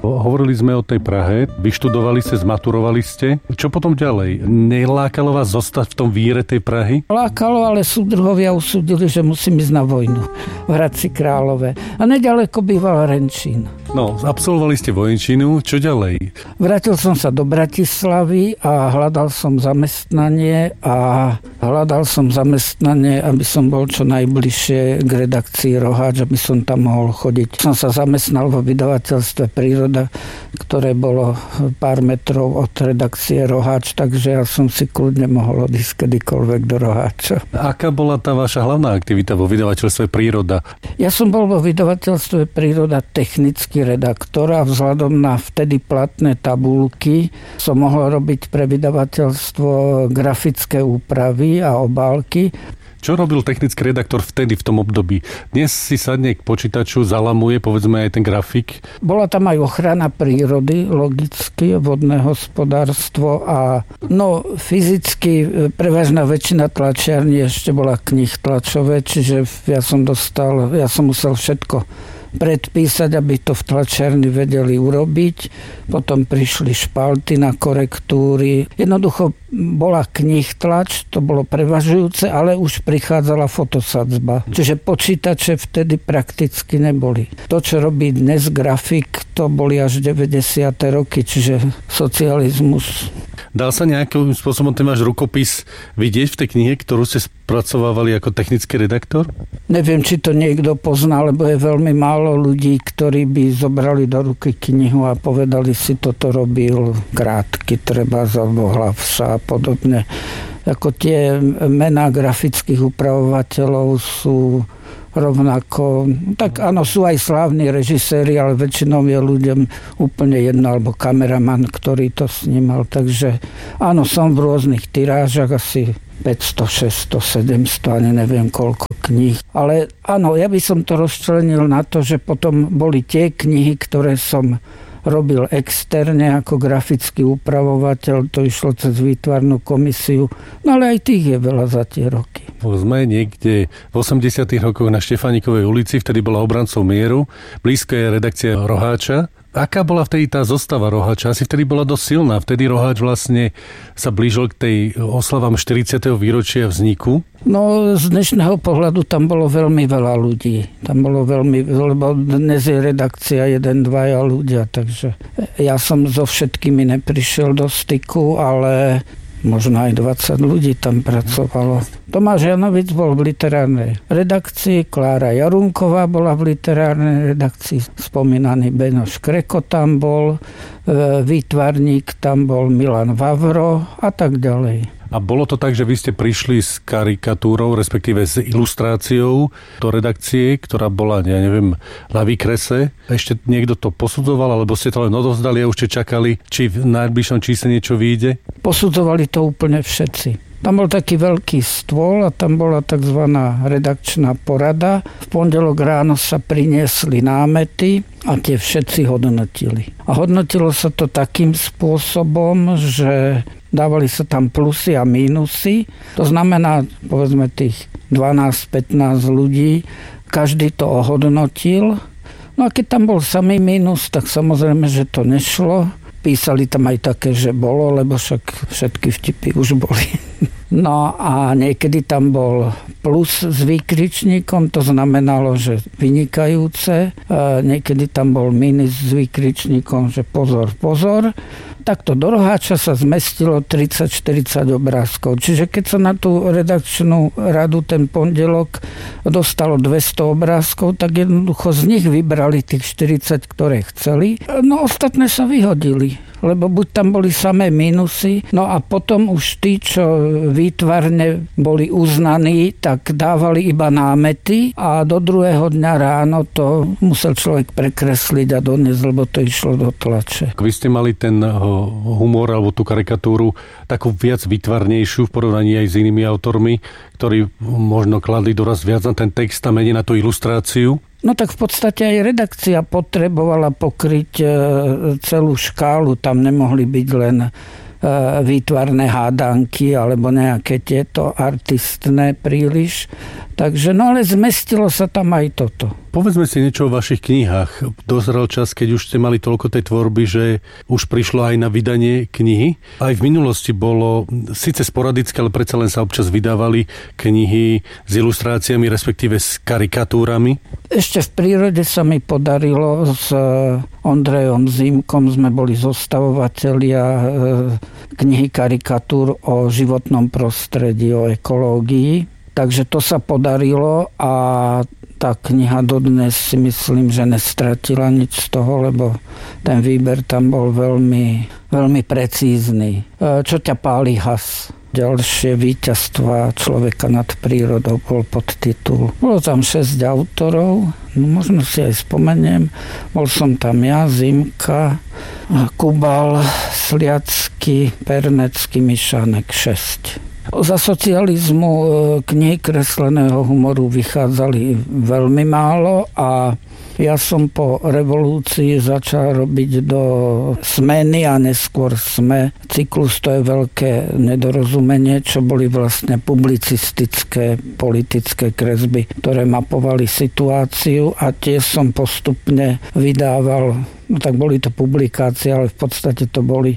Hovorili sme o tej Prahe, vyštudovali ste, zmaturovali ste. Čo potom ďalej? Nelákalo vás zostať v tom víre tej Prahy? Lákalo, ale súdruhovia usúdili, že musím ísť na vojnu v Hradci Králové. A nedaleko býval Renčín. No, absolvovali ste vojenčinu, čo ďalej? Vrátil som sa do Bratislavy a hľadal som zamestnanie, aby som bol čo najbližšie k redakcii Roháč, aby som tam mohol chodiť. Som sa zamestnal vo vydavateľstve Príroda, ktoré bolo pár metrov od redakcie Roháč, takže ja som si kľudne mohol odísť kedykoľvek do Roháča. Aká bola tá vaša hlavná aktivita vo vydavateľstve Príroda? Ja som bol vo vydavateľstve Príroda technický redaktor a vzhľadom na vtedy platné tabulky som mohol robiť pre vydavateľstvo grafické úpravy a obálky. Čo robil technický redaktor vtedy v tom období? Dnes si sadne k počítaču, zalamuje, povedzme aj ten grafik. Bola tam aj ochrana prírody, logicky, vodné hospodárstvo a fyzicky prevažná väčšina tlačiarní ešte bola knih tlačové, čiže ja som musel všetko predpísať, aby to v tlačiarni vedeli urobiť. Potom prišli špalty na korektúry. Jednoducho bola knih tlač, to bolo prevažujúce, ale už prichádzala fotosadzba. Čiže počítače vtedy prakticky neboli. To, čo robí dnes grafik, to boli až 90. roky, čiže socializmus. Dal sa nejakým spôsobom ten váš rukopis vidieť v tej knihe, ktorú ste spracovávali ako technický redaktor? Neviem, či to niekto pozná, lebo je veľmi málo ľudí, ktorí by zobrali do ruky knihu a povedali si, toto robil Krátky, treba alebo Hlavša a podobne. Ako tie mená grafických upravovateľov sú rovnako, tak áno, sú aj slávni režiséri, ale väčšinou je ľuďom úplne jedno, alebo kameraman, ktorý to snímal. Takže áno, som v rôznych tirážach, asi 500, 600, 700, ani neviem koľko kníh. Ale áno, ja by som to rozčlenil na to, že potom boli tie knihy, ktoré som robil externe ako grafický upravovateľ, to išlo cez výtvarnú komisiu, no ale aj tých je veľa za tie roky. Sme niekde v 80. rokoch na Štefánikovej ulici, vtedy bola Obrancov mieru, blízko je redakcia Roháča. Aká bola vtedy tá zostava Roháča? Asi vtedy bola dosť silná. Vtedy Roháč vlastne sa blížil k tej oslavám 40. výročia vzniku. No, z dnešného pohľadu tam bolo veľmi veľa ľudí. Lebo dnes je redakcia 1-2 ľudia, takže ja som so všetkými neprišiel do styku, ale možno aj 20 ľudí tam pracovalo. Tomáš Janovic bol v literárnej redakcii, Klára Jarunková bola v literárnej redakcii, spomínaný Beno Škreko tam bol, výtvarník tam bol Milan Vavro a tak ďalej. A bolo to tak, že vy ste prišli s karikatúrou, respektíve s ilustráciou do redakcie, ktorá bola, ja neviem, na výkrese. Ešte niekto to posudzoval, alebo ste to len odovzdali a už ste čakali, či v najbližšom čísle niečo vyjde? Posudzovali to úplne všetci. Tam bol taký veľký stôl a tam bola tzv. Redakčná porada. V pondelok ráno sa priniesli námety a tie všetci hodnotili. A hodnotilo sa to takým spôsobom, že dávali sa tam plusy a mínusy. To znamená, povedzme, tých 12-15 ľudí, každý to ohodnotil. No a keď tam bol samý mínus, tak samozrejme, že to nešlo. Písali tam aj také, že bolo, lebo však všetky vtipy už boli. No a niekedy tam bol plus s výkričníkom, to znamenalo, že vynikajúce. Niekedy tam bol minus s výkričníkom, že pozor, pozor. Takto do Roháča sa zmestilo 30-40 obrázkov. Čiže keď sa na tú redakčnú radu ten pondelok dostalo 200 obrázkov, tak jednoducho z nich vybrali tých 40, ktoré chceli. No ostatné sa vyhodili, lebo buď tam boli samé mínusy, no a potom už tí, čo výtvarne boli uznaní, tak dávali iba námety a do druhého dňa ráno to musel človek prekresliť a doniesť, lebo to išlo do tlače. Vy ste mali ten humor alebo tú karikatúru takú viac výtvarnejšiu v porovnaní aj s inými autormi, ktorí možno kladli doraz viac na ten text a menej na tú ilustráciu? No tak v podstate aj redakcia potrebovala pokryť celú škálu. Tam nemohli byť len výtvarné hádanky alebo nejaké tieto artistné príliš. Takže, no ale zmestilo sa tam aj toto. Povedzme si niečo o vašich knihách. Dozrel čas, keď už ste mali toľko tej tvorby, že už prišlo aj na vydanie knihy. Aj v minulosti bolo síce sporadické, ale predsa len sa občas vydávali knihy s ilustráciami, respektíve s karikatúrami. Ešte v prírode sa mi podarilo s Ondrejom Zimkom, sme boli zostavovatelia knihy karikatúr o životnom prostredí, o ekológii. Takže to sa podarilo a tá kniha dodnes si myslím, že nestratila nič z toho, lebo ten výber tam bol veľmi, veľmi precízny. Čo ťa pálí has? Ďalšie víťazstva človeka nad prírodou bol podtitul. Bolo tam 6 autorov, no možno si aj spomeniem. Bol som tam ja, Zimka, Kubal, Sliacky, Pernecký, Mišánek, 6. Za socializmu knihy kresleného humoru vychádzali veľmi málo a ja som po revolúcii začal robiť do Smeny a neskôr Sme. Cyklus to je veľké nedorozumenie, čo boli vlastne publicistické, politické kresby, ktoré mapovali situáciu a tie som postupne vydával. No tak boli to publikácie, ale v podstate to boli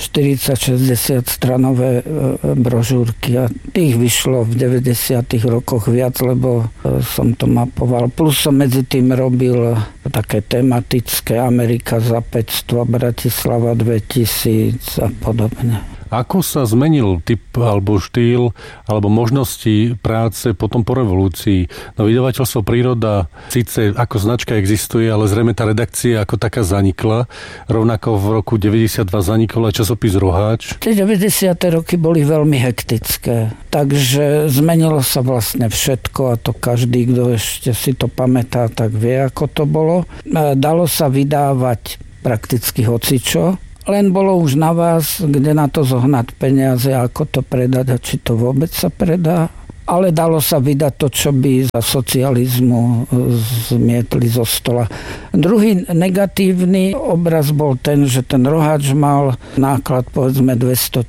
40-60 stranové brožúrky a tých vyšlo v 90. rokoch viac, lebo som to mapoval. Plus som medzi tým robil také tematické Amerika za 500, Bratislava 2000 a podobne. Ako sa zmenil typ alebo štýl alebo možnosti práce potom po revolúcii? No vydavateľstvo Príroda síce ako značka existuje, ale zrejme tá redakcia ako taká zanikla. Rovnako v roku 92 zanikol aj časopis Roháč. Tie 90. roky boli veľmi hektické, takže zmenilo sa vlastne všetko a to každý, kto ešte si to pamätá, tak vie, ako to bolo. Dalo sa vydávať prakticky hocičo, len bolo už na vás, kde na to zohnať peniaze, ako to predať a či to vôbec sa predá. Ale dalo sa vydať to, čo by za socializmu zmietli zo stola. Druhý negatívny obraz bol ten, že ten Roháč mal náklad povedzme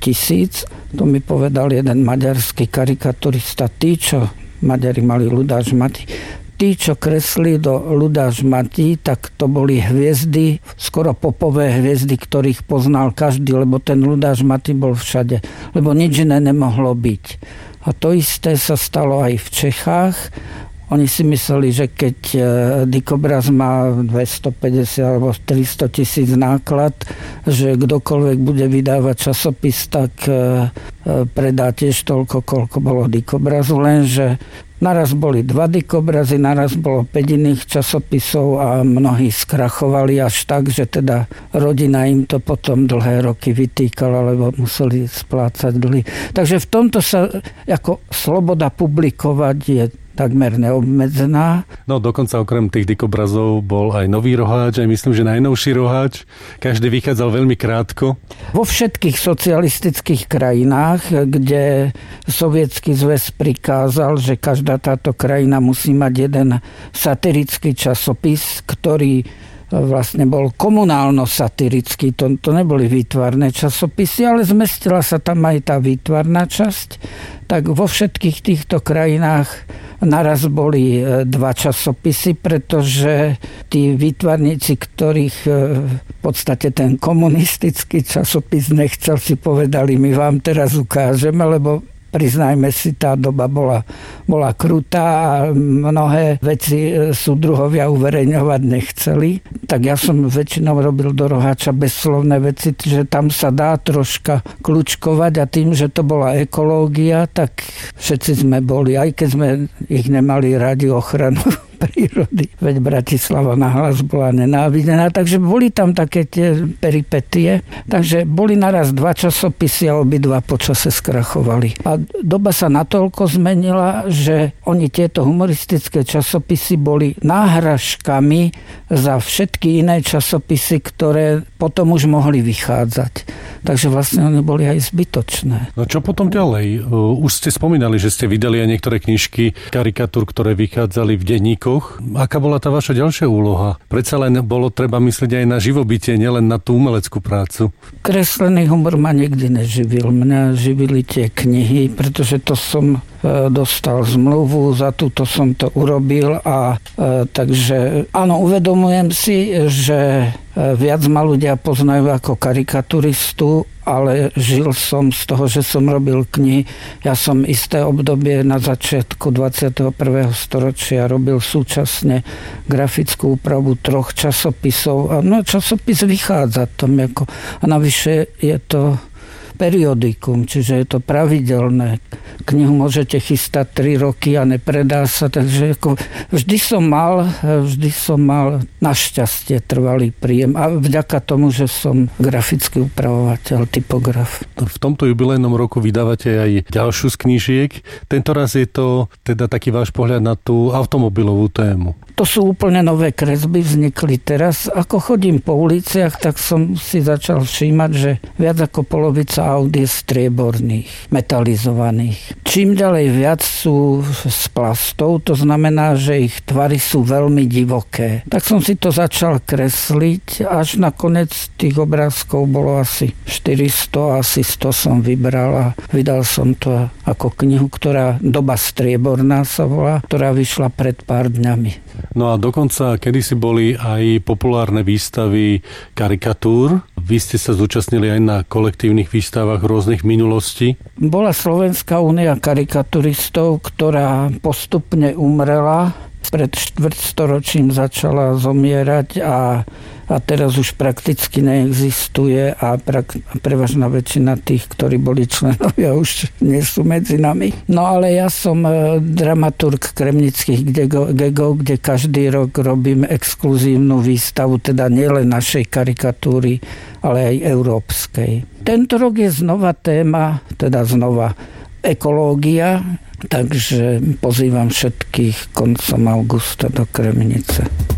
200 000. To mi povedal jeden maďarský karikaturista. Tí, čo Maďari mali Ludáš Mati, tí, čo kresli do Ludáš Mati, tak to boli hviezdy, skoro popové hviezdy, ktorých poznal každý, lebo ten Ludáš Mati bol všade, lebo nič iné nemohlo byť. A to isté sa stalo aj v Čechách. Oni si mysleli, že keď Dikobraz má 250 alebo 300 000 náklad, že kdokoľvek bude vydávať časopis, tak predá tiež toľko, koľko bolo Dikobrazu, lenže naraz boli 2 Dikobrazy, naraz bolo 5 iných časopisov a mnohí skrachovali až tak, že teda rodina im to potom dlhé roky vytýkala, lebo museli splácať dlhy. Takže v tomto sa ako sloboda publikovať je takmer neobmedzená. No dokonca okrem tých Dikobrazov bol aj nový Roháč, aj myslím, že najnovší Roháč. Každý vychádzal veľmi krátko. Vo všetkých socialistických krajinách, kde Sovietsky zväz prikázal, že každá táto krajina musí mať jeden satirický časopis, ktorý vlastne bol komunálno-satirický, to neboli výtvarné časopisy, ale zmestila sa tam aj tá výtvarná časť. Tak vo všetkých týchto krajinách naraz boli 2 časopisy, pretože tí výtvarníci, ktorých v podstate ten komunistický časopis nechcel, si povedali, my vám teraz ukážeme, lebo priznajme si, tá doba bola krutá a mnohé veci súdruhovia uverejňovať nechceli. Tak ja som väčšinou robil do Roháča bezslovné veci, že tam sa dá troška kľúčkovať a tým, že to bola ekológia, tak všetci sme boli, aj keď sme ich nemali radi, ochranu prírody. Veď Bratislava nahlas bola nenávidená, takže boli tam také tie peripetie. Takže boli naraz 2 časopisy a obidva počase skrachovali. A doba sa natoľko zmenila, že oni tieto humoristické časopisy boli náhražkami za všetky iné časopisy, ktoré potom už mohli vychádzať. Takže vlastne oni boli aj zbytočné. No čo potom ďalej? Už ste spomínali, že ste vydali aj niektoré knižky karikatúr, ktoré vychádzali v denníku. Aká bola tá vaša ďalšia úloha? Predsa len bolo treba myslieť aj na živobytie, nielen na tú umeleckú prácu. Kreslený humor ma nikdy neživil. Mňa živili tie knihy, pretože to som dostal zmluvu, za túto som to urobil a takže áno, uvedomujem si, že viac ma ľudia poznajú ako karikaturistu, ale žil som z toho, že som robil knihy. Ja som isté obdobie na začiatku 21. storočia robil súčasne grafickú úpravu 3 časopisov. No časopis vychádza tam ako, a navyše je to periodikum, čiže je to pravidelné. Knihu môžete chystať 3 roky a nepredá sa, takže ako vždy som mal našťastie trvalý príjem a vďaka tomu, že som grafický upravovateľ, typograf. V tomto jubilejnom roku vydávate aj ďalšiu z knížiek. Tento raz je to teda taký váš pohľad na tú automobilovú tému. To sú úplne nové kresby, vznikli teraz. Ako chodím po uliciach, tak som si začal všímať, že viac ako polovica aut je strieborných, metalizovaných. Čím ďalej viac sú z plastov, to znamená, že ich tvary sú veľmi divoké. Tak som si to začal kresliť, až nakoniec tých obrázkov bolo asi 400, asi 100 som vybral a vydal som to ako knihu, ktorá Doba strieborná sa volá, ktorá vyšla pred pár dňami. No a dokonca kedysi boli aj populárne výstavy karikatúr. Vy ste sa zúčastnili aj na kolektívnych výstavách rôznych minulostí. Bola Slovenská únia karikaturistov, ktorá postupne umrela. Pred štvrťstoročím začala zomierať a teraz už prakticky neexistuje a prevažná väčšina tých, ktorí boli členovia, už nie sú medzi nami. No ale ja som dramaturg kremnických gegov, kde každý rok robím exkluzívnu výstavu, teda nielen našej karikatúry, ale aj európskej. Tento rok je znova téma, ekológia, takže pozývam všetkých koncom augusta do Kremnice.